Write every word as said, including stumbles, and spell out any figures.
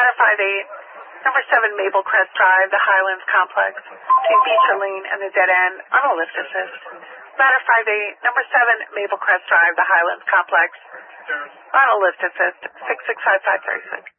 Ladder five eight, number seven Maple Crest Drive, the Highlands Complex, between Beecher Lane and the dead end, on a lift assist. Ladder five eight, number seven Maple Crest Drive, the Highlands Complex, on a lift assist, six six five five three six.